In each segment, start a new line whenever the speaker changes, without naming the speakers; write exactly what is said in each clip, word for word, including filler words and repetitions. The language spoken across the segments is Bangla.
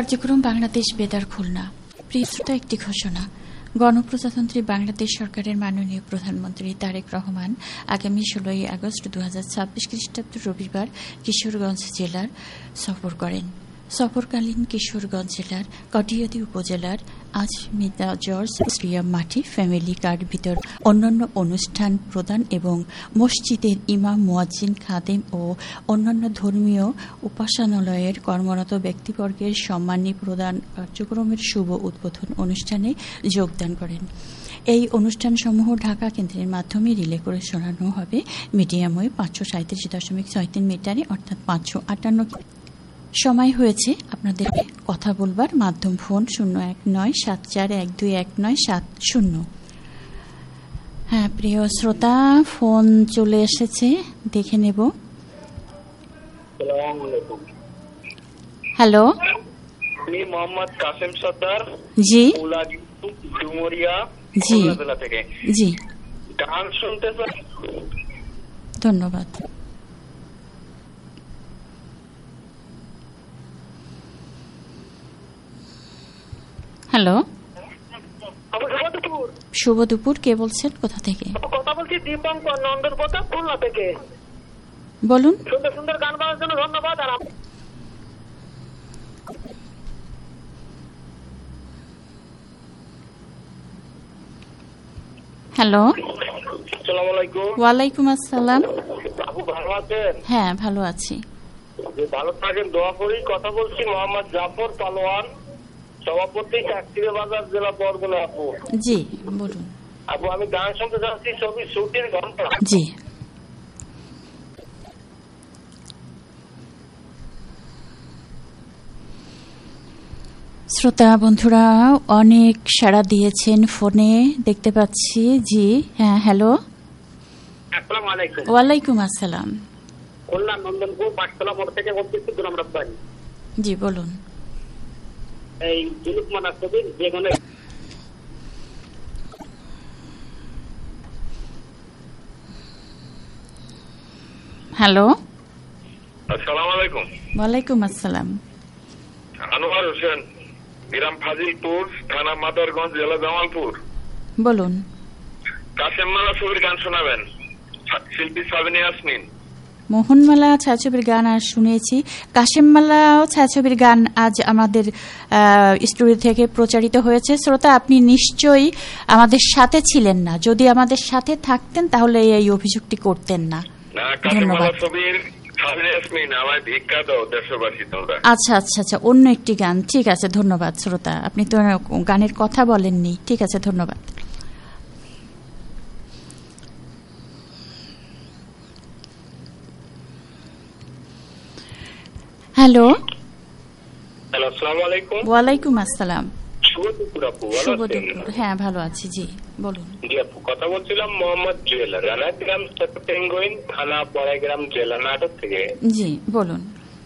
কার্যক্রম বাংলাদেশ বেতার খুলনা। প্রিয় শ্রোতা, একটি ঘোষণা। গণপ্রজাতন্ত্রী বাংলাদেশ সরকারের মাননীয় প্রধানমন্ত্রী তারেক রহমান আগামী ষোলোই আগস্ট দু হাজার ছাব্বিশ খ্রিস্টাব্দ রবিবার কিশোরগঞ্জ জেলার সফর করেন। সফরকালীন কিশোরগঞ্জ জেলার কটিয়াদী উপজেলার আজমিদা জর্জ স্টেডিয়াম মাঠে ফ্যামিলি কার্ড বিতর, অন্যান্য অনুষ্ঠান প্রদান এবং মসজিদের ইমাম, মুয়াজ্জিন, খাদেম ও অন্যান্য ধর্মীয় উপাসনালয়ের কর্মরত ব্যক্তিবর্গের সম্মানী প্রদান কার্যক্রমের শুভ উদ্বোধন অনুষ্ঠানে যোগদান করেন। এই অনুষ্ঠানসমূহ ঢাকা কেন্দ্রের মাধ্যমে রিলে করে শোনানো হবে মিডিয়াম ওয়েভ পাঁচশো সাঁত্রিশ দশমিক ছয় তিন মিটারে, অর্থাৎ পাঁচশো আটান্ন। সময় হয়েছে আপনাদের কথা বলবার। মাধ্যম ফোন শূন্য এক নয় সাত চার এক দুই এক নয় সাত শূন্য। হ্যাঁ প্রিয় শ্রোতা, ফোন চলে এসেছে, দেখে নেব। হ্যালো,
আমি মোহাম্মদ কাসেম সর্দার।
জি
ডুমুরিয়া
জি
থেকে
জি
গান শুনতে চাই।
ধন্যবাদ। হ্যালো, শুভ দুপুর। কে বলছেন, কোথা থেকে?
কথা বলছি দীপঙ্কর নন্দনপোতা খুলনা থেকে।
বলুন।
সুন্দর সুন্দর গান বাজানোর জন্য ধন্যবাদ। আর
হ্যালো,
আসসালামু আলাইকুম।
ওয়ালাইকুম আসসালাম।
আপু ভালো আছেন?
হ্যাঁ ভালো আছি।
ভালো থাকেন, দোয়া করি। কথা বলছি মোহাম্মদ জাফর পালোয়ান, সভাপতি চাকরিয়া বাজার, জেলা বরগুনা। আপু
জি বলুন।
আপু আমি গান শুনতে যাচ্ছি ছবি ছুটির ঘন্টা।
জি শ্রোতা বন্ধুরা অনেক সাড়া দিয়েছেন ফোনে, দেখতে পাচ্ছি। জি হ্যাঁ, হ্যালো।
আসসালামু আলাইকুম।
ওয়ালাইকুম আসসালাম।
খুলনা নন্দনপুর পাঠশালা মোড় থেকে বলছি গুলাম রাব্বানি।
জি বলুন।
এই জুলুকমানা ছবির যেখানে।
হ্যালো।
আসসালামু আলাইকুম।
ওয়ালাইকুম আসসালাম।
আনোয়ার হোসেন, গ্রাম ফাজিলপুর, থানা মাদারগঞ্জ, জেলা জামালপুর।
বলুন।
কাশেম মালা ছবির গান শোনাবেন, শিল্পী সাবিনা ইয়াসমিন।
মোহনমালা ছায়াছবির গান আর শুনেছি, কাশেমমালা ও ছায়াছবির গান আজ আমাদের স্টুডিও থেকে প্রচারিত হয়েছে। শ্রোতা, আপনি নিশ্চয়ই আমাদের সাথে ছিলেন না। যদি আমাদের সাথে থাকতেন তাহলে এই অভিযোগটি করতেন না। ধন্যবাদ। আচ্ছা আচ্ছা আচ্ছা, অন্য একটি গান। ঠিক আছে, ধন্যবাদ শ্রোতা। আপনি তো গানের কথা বলেননি। ঠিক আছে, ধন্যবাদ। হ্যালো।
হ্যালো, আসসালামু আলাইকুম।
ওয়ালাইকুম আসসালাম।
শুভ দুপুর আপু, ভালো
শুভ
আছেন?
দুপুর। হ্যাঁ ভালো আছি। জি বলুন।
জি আপু, কথা বলছিলাম মোহাম্মদ জুয়েল, রানাগ্রাম, পেঙ্গুইন থানা, বড়াইগ্রাম জেলা, নাটক থেকে।
জি বলুন।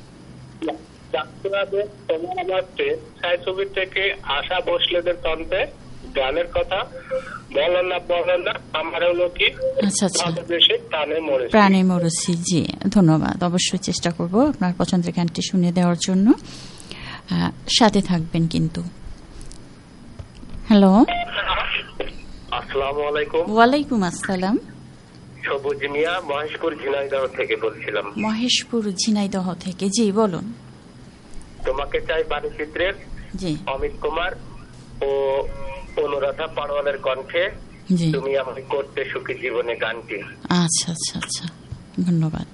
ছায়াছবি থেকে আশা ভোসলেদের তন্ত্রে গানের কথা বলেন না বলেন না আমার হলো কি।
আচ্ছা আচ্ছা,
দেশে প্রাণে মরেছি।
প্রাণে মরেছি। জি ধন্যবাদ। অবশ্যই চেষ্টা করব আপনার পছন্দের গানটি শুনিয়ে দেওয়ার জন্য। সাথে থাকবেন কিন্তু। হ্যালো।
আসসালামু আলাইকুম।
ওয়ালাইকুম আসসালাম।
সবুজ মিয়া, মহেশপুর ঝিনাইদহ থেকে বলছিলাম।
মহেশপুর ঝিনাইদহ থেকে। জি বলুন।
তোমাকে চাই বাণীচিত্রের
জি
অমিত কুমার ও অনুরাধা পাড়ওয়ালের কণ্ঠে
জি।
তুমি আমাকে করতে সুখী জীবনে গানটি।
আচ্ছা আচ্ছা আচ্ছা, ধন্যবাদ।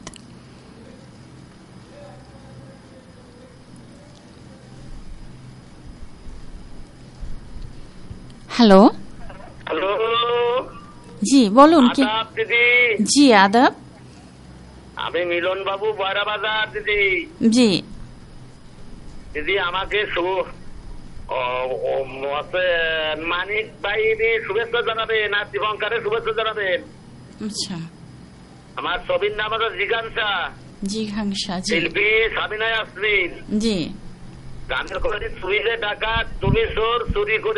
হ্যালো।
হ্যালো
জি বলুন। কি?
আদাব দিদি।
জি আদাব।
আমি মিলন বাবু, বয়রা বাজার। দিদি
জি
দিদি আমাকে মানিক ভাই শুভেচ্ছা জানাবেন আর দীপঙ্করের শুভেচ্ছা জানাবেন।
আচ্ছা।
আমার ছবির নাম হলো জিজ্ঞাসা।
জিজ্ঞাসা। জি।
শিল্পী সাবিনা ইয়াসমিন।
জি।
গানের করে চুরি ডাকাত, তুমি চোর, চুরি করে